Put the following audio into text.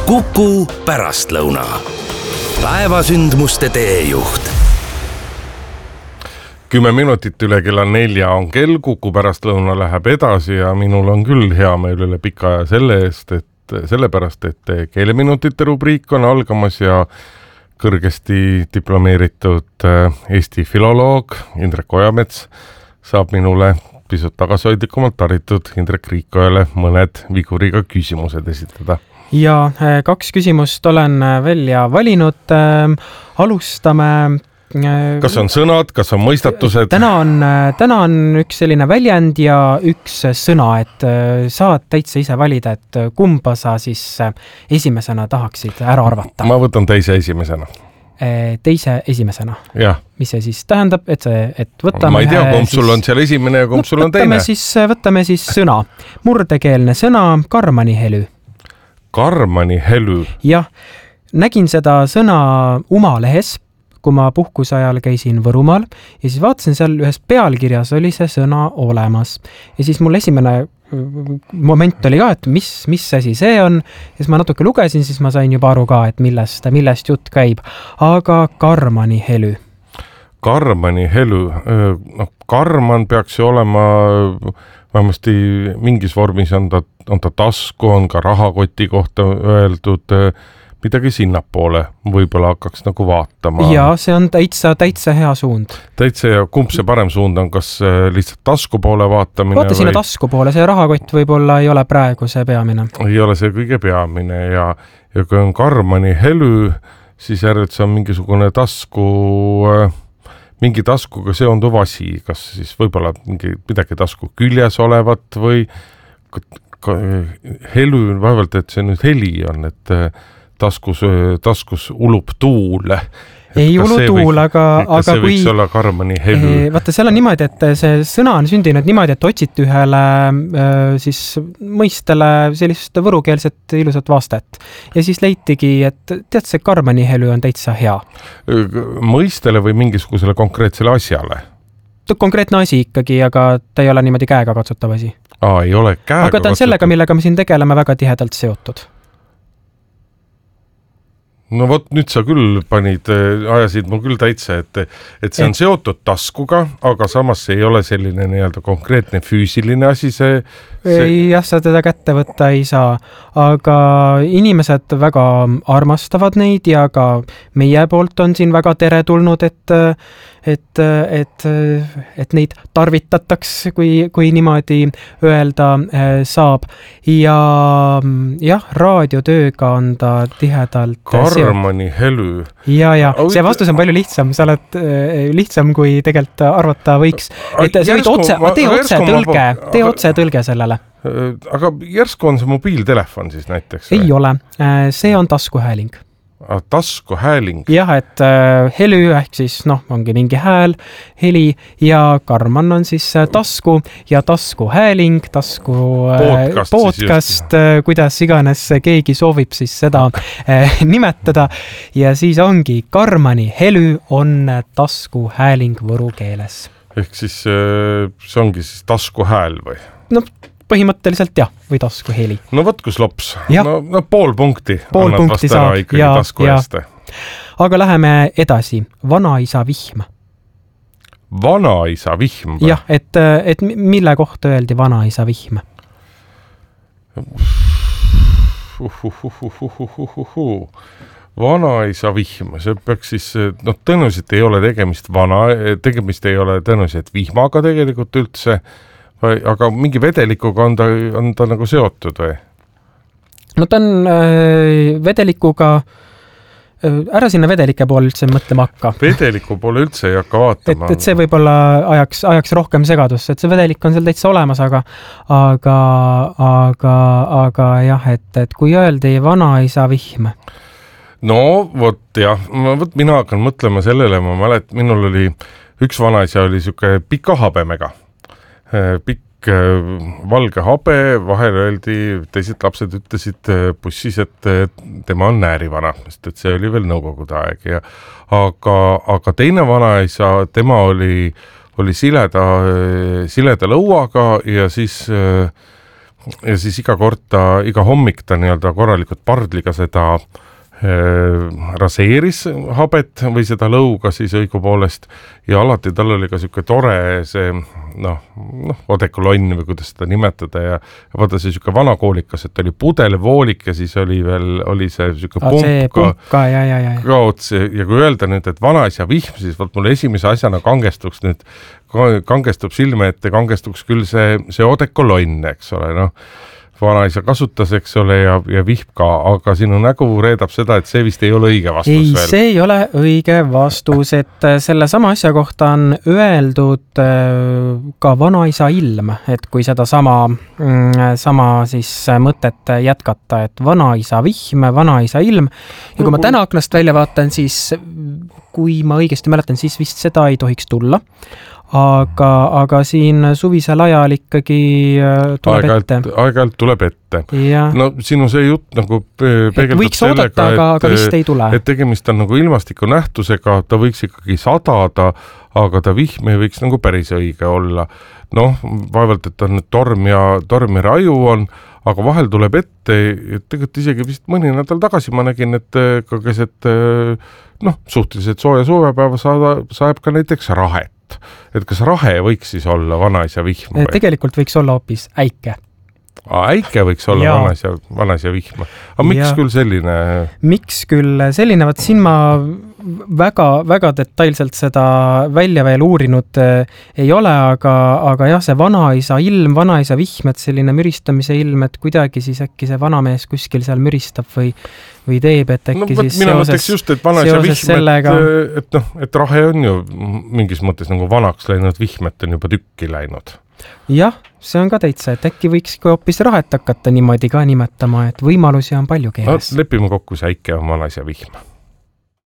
Kuku pärastlõuna. Päevasündmuste teejuht. 10 minutit üle kella 4 on kell, Kuku pärastlõuna läheb edasi ja minul on küll hea meel üle pika aja sellepärast, et keeleminutite rubriik on algamas ja kõrgesti diplomeeritud Eesti filoloog Indrek Ojamets saab minule pisut tagasihoidlikumalt haritud Indrek Riikojale mõned viguriga küsimused esitada. Ja 2 küsimust olen välja valinud. Alustame. Kas on sõnad, kas on mõistatused? Täna on üks selline väljend ja üks sõna, et saad täitsa ise valida, et kumba sa siis esimesena tahaksid ära arvata. Ma võtan teise esimesena. Teise esimesena? Jah. Mis see siis tähendab, et võtame... Ma ei tea, kumb sul on seal esimene ja kumb sul on teine. Võtame siis sõna. Murdekeelne sõna, karmanihelü. Karmanihelü? Jah, nägin seda sõna Umalehes, kui ma puhkuse ajal käisin Võrumaal ja siis vaatasin seal ühes pealkirjas oli see sõna olemas. Ja siis mul esimene moment oli ka, et mis asi see on. Ja siis ma natuke lugesin, siis ma sain juba aru ka, et millest jutt käib. Aga karmanihelü. Karmanihelü. Karman peaks ju olema vähemasti mingis vormis on ta tasku, on ka rahakoti kohta öeldud midagi sinnapoole, võib-olla hakkaks nagu vaatama. Ja see on täitsa hea suund. Täitsa ja kumb see parem suund on, kas lihtsalt tasku poole vaatamine? Vaata sinna tasku poole, see rahakott võib-olla ei ole praegu see peamine. Ei ole see kõige peamine ja kui on karmanihelü, siis järjelt see on mingisugune mingi taskuga seonduv asi, kas siis võib-olla midagi tasku küljes olevat või helü on vaevalt, et see nüüd heli on, et taskus ulub tuul. Ei ulu tuul, aga see võiks olla karmanihelü. Vaata, seal on niimoodi, et see sõna on sündinud niimoodi, et otsiti ühele siis mõistele sellist võrukeelset ilusat vastet. Ja siis leitigi, et tead, see karmanihelü on täitsa hea. Mõistele või mingisugusele konkreetsele asjale? Konkreetne asi ikkagi, aga ta ei ole niimoodi käega katsutav asi. Ei ole käega katsutav. Aga ta on sellega, millega me siin tegeleme väga tihedalt seotud. No vot, nüüd sa küll ajasid mul küll täitsa, et see on seotud taskuga, aga samas see ei ole selline nii-öelda konkreetne füüsiline asi. Jah, sa teda kätte võtta ei saa, aga inimesed väga armastavad neid ja ka meie poolt on siin väga teretulnud, et neid tarvitataks, kui niimoodi öelda saab. Ja jah, raadiotööga on ta tihedalt karmanihelü. Ja see vastus on palju lihtsam. Sa oled lihtsam, kui tegelikult arvata võiks. Tee otse tõlge sellele. Aga järsku on see mobiiltelefon siis näiteks? Ei ole. See on taskuhääling. Taskuhääling? Jah, et helü ehk siis ongi mingi hääl, heli ja karman on siis tasku ja taskuhääling, podcast, kuidas iganes keegi soovib siis seda nimetada ja siis ongi karmanihelü on taskuhääling võru keeles. Ehk siis see ongi siis taskuhääl või? Põhimõtteliselt jah, või taskuheli. No võt, kus lops. Pool punkti saab. Ikkagi tasku eeste. Aga läheme edasi. Vanaisa vihm. Vanaisa vihm? Jah, et mille kohta öeldi vanaisa vihm? Vanaisa vihm. See peaks siis, tõenäoliselt ei ole tegemist ei ole tõenäoliselt vihmaga tegelikult üldse, aga mingi vedelikuga on ta nagu seotud või? Ta on vedelikuga, ära sinna vedelike poole üldse mõtlema hakka. Vedeliku poole üldse ei hakka vaatama. Et see võib-olla ajaks rohkem segadusse, et see vedelik on seal täitsa olemas, aga jah, et kui öeldi vanaisa vihm. No, vot jah, mina hakkan mõtlema sellele, ma mäletan, minul oli üks vanaisa oli siuke pika habemega. Pikk valge habe, vahel öeldi, teised lapsed ütlesid bussis, et tema on näärivana, sest et see oli veel nõukogude aeg. Aga teine vanaisa, tema oli sileda lõuaga ja siis ja siis iga hommik ta nii-öelda korralikult pardliga seda raseeris habet või seda lõuga siis õigupoolest ja alati tal oli ka siuke tore see odekolonn või kuidas seda nimetada ja vaata see siuke vanakoolikas, et oli pudelvoolik ja siis oli see siuke pump ka otse ja kui öelda nüüd, et vanaisa vihm, siis vaat mulle esimese asjana kangestub silme ette, kangestuks küll see odekolonn, eks ole, vanaisa kasutas, eks ole, ja vihb ka, aga sinu nägu reedab seda, et see vist ei ole õige vastus veel. See ei ole õige vastus, et selle sama asja kohta on öeldud ka vanaisa ilm, et kui seda sama siis mõtet jätkata, et vanaisa vihm, vanaisa ilm ja kui ma täna aknast välja vaatan, siis kui ma õigesti mäletan, siis vist seda ei tohiks tulla. Aga siin suvisel ajal ikkagi tuleb ette. Aeg-ajalt tuleb ette. Ja. No sinu see jutt nagu peegeldab võiks sellega, aga vist ei tule. Et tegemist on nagu ilmastiku nähtusega, ta võiks ikkagi sadada, aga ta vihm ei võiks nagu päris õige olla. Vaevalt, et on torm ja raju on, aga vahel tuleb ette, et tegelikult isegi vist mõni nädal tagasi ma nägin, et ka keset suhteliselt sooja suvepäeva saab ka näiteks rahet. Et kas rahe võiks siis olla vanaisa vihm? Tegelikult võiks olla hoopis äike. Äike võiks olla vanaisa vihm. Aga miks küll selline? Miks küll selline? Vaat siin ma väga detailselt seda välja veel uurinud ei ole, aga jah, see vanaisa ilm, vanaisa vihm, et selline müristamise ilm, et kuidagi siis äkki see vanamees kuskil seal müristab või teeb, et äkki siis mina mõtleks just, et vanaisa vihm, sellega... et rahe on ju mingis mõttes nagu vanaks läinud vihm, et on juba tükki läinud. Jah, see on ka täitsa, et äkki võiks ka hoopis rahet hakata niimoodi ka nimetama, et võimalusi on palju keeles. Lepime kokku, see äike on vanaisa vihm.